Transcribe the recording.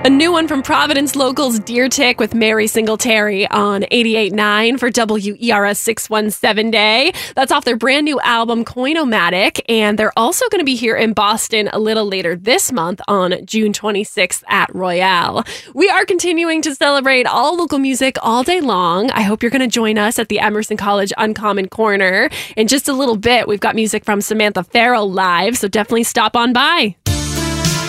A new one from Providence Locals Deer Tick with Mary Singletary on 88.9 for WERS 617 Day. That's off their brand new album, Coinomatic, and they're also going to be here in Boston a little later this month on June 26th at Royale. We are continuing to celebrate all local music all day long. I hope you're going to join us at the Emerson College Uncommon Corner. In just a little bit, we've got music from Samantha Farrell live, so definitely stop on by.